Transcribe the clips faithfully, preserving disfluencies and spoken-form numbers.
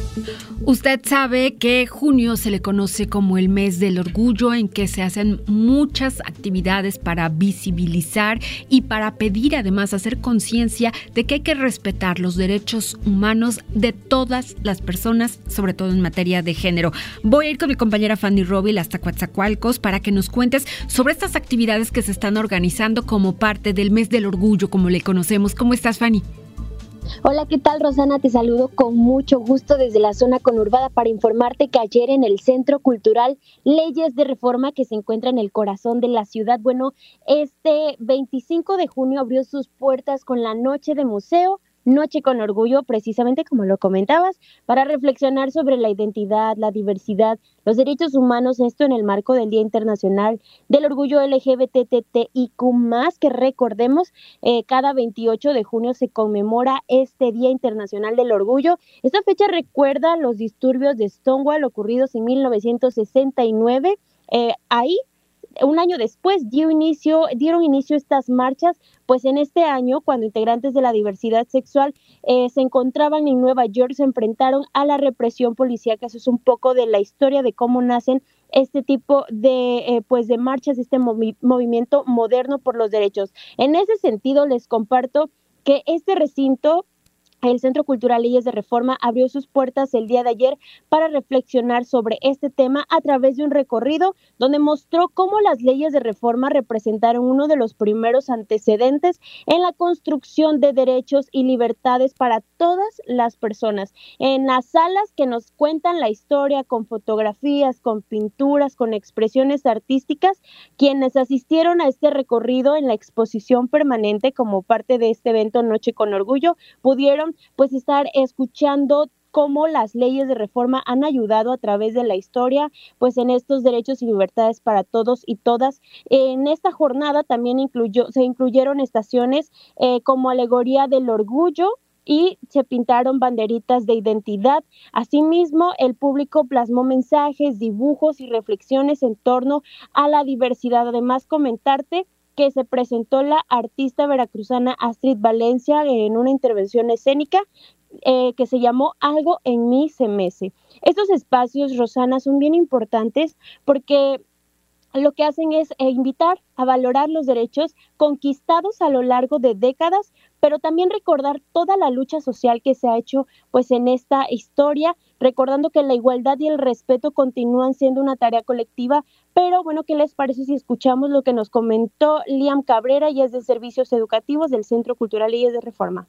Usted sabe que junio se le conoce como el mes del orgullo, en que se hacen muchas actividades para visibilizar y para pedir, además, hacer conciencia de que hay que respetar los derechos humanos de todas las personas, sobre todo en materia de género. Voy a ir con mi compañera Fanny Robil hasta Coatzacoalcos para que nos cuentes sobre estas actividades que se están organizando como parte del mes del orgullo, como le conocemos. ¿Cómo estás, Fanny? Hola, ¿qué tal, Rosana? Te saludo con mucho gusto desde la zona conurbada para informarte que ayer en el Centro Cultural Leyes de Reforma, que se encuentra en el corazón de la ciudad, bueno, este veinticinco de junio abrió sus puertas con la Noche de Museo, Noche con Orgullo, precisamente como lo comentabas, para reflexionar sobre la identidad, la diversidad, los derechos humanos, esto en el marco del Día Internacional del Orgullo L G B T T I Q más, que recordemos, eh, cada veintiocho de junio se conmemora este Día Internacional del Orgullo. Esta fecha recuerda los disturbios de Stonewall ocurridos en mil novecientos sesenta y nueve, eh, ahí un año después dio inicio, dieron inicio estas marchas, pues en este año, cuando integrantes de la diversidad sexual eh, se encontraban en Nueva York, se enfrentaron a la represión policíaca. Eso es un poco de la historia de cómo nacen este tipo de, eh, pues de marchas, este movi- movimiento moderno por los derechos. En ese sentido, les comparto que este recinto, el Centro Cultural Leyes de Reforma, abrió sus puertas el día de ayer para reflexionar sobre este tema a través de un recorrido donde mostró cómo las leyes de reforma representaron uno de los primeros antecedentes en la construcción de derechos y libertades para todas las personas. En las salas que nos cuentan la historia con fotografías, con pinturas, con expresiones artísticas, quienes asistieron a este recorrido en la exposición permanente como parte de este evento Noche con Orgullo, pudieron pues estar escuchando cómo las leyes de reforma han ayudado a través de la historia, pues en estos derechos y libertades para todos y todas. En esta jornada también incluyó, se incluyeron estaciones eh, como alegoría del orgullo, y se pintaron banderitas de identidad. Asimismo, el público plasmó mensajes, dibujos y reflexiones en torno a la diversidad. Además, comentarte que se presentó la artista veracruzana Astrid Valencia en una intervención escénica eh, que se llamó Algo en mí se mece. Estos espacios, Rosana, son bien importantes porque lo que hacen es eh, invitar a valorar los derechos conquistados a lo largo de décadas, pero también recordar toda la lucha social que se ha hecho pues en esta historia, recordando que la igualdad y el respeto continúan siendo una tarea colectiva. Pero bueno, ¿qué les parece si escuchamos lo que nos comentó Liam Cabrera, y es de Servicios Educativos del Centro Cultural Leyes de Reforma?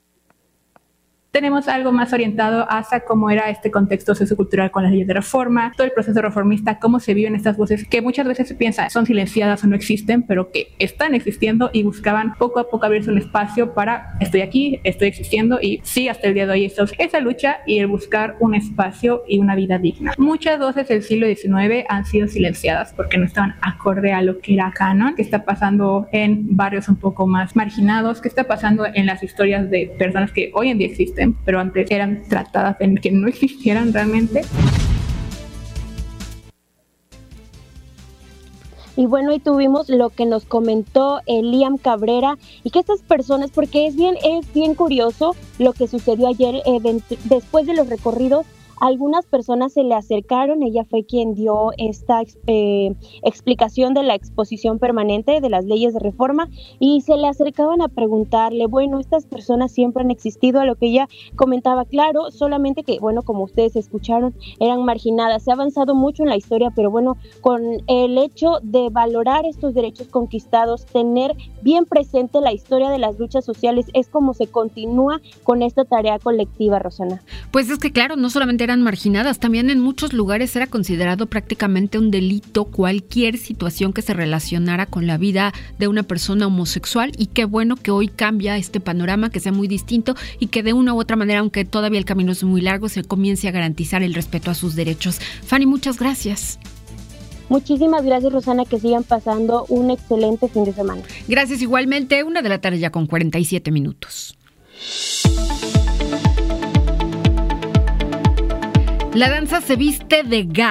Tenemos algo más orientado hacia cómo era este contexto sociocultural con las leyes de reforma, todo el proceso reformista, cómo se viven estas voces que muchas veces se piensa son silenciadas o no existen, pero que están existiendo y buscaban poco a poco abrirse un espacio para estoy aquí, estoy existiendo, y sí, hasta el día de hoy esto, esa lucha y el buscar un espacio y una vida digna. Muchas voces del siglo diecinueve han sido silenciadas porque no estaban acorde a lo que era canon, que está pasando en barrios un poco más marginados, que está pasando en las historias de personas que hoy en día existen, pero antes eran tratadas en que no existieran realmente. Y bueno, y tuvimos lo que nos comentó eh, Liam Cabrera, y que estas personas, porque es bien, es bien curioso lo que sucedió ayer, eh, de, después de los recorridos, algunas personas se le acercaron. Ella fue quien dio esta eh, explicación de la exposición permanente de las leyes de reforma, y se le acercaban a preguntarle, bueno, estas personas siempre han existido, a lo que ella comentaba, claro, solamente que, bueno, como ustedes escucharon, eran marginadas. Se ha avanzado mucho en la historia, pero bueno, con el hecho de valorar estos derechos conquistados, tener bien presente la historia de las luchas sociales, es como se continúa con esta tarea colectiva, Rosana. Pues es que claro, no solamente eran marginadas, también en muchos lugares era considerado prácticamente un delito cualquier situación que se relacionara con la vida de una persona homosexual, y qué bueno que hoy cambia este panorama, que sea muy distinto y que de una u otra manera, aunque todavía el camino es muy largo, se comience a garantizar el respeto a sus derechos. Fanny, muchas gracias. Muchísimas gracias, Rosana, que sigan pasando un excelente fin de semana. Gracias igualmente, una de la tarde ya con cuarenta y siete minutos. La danza se viste de gala.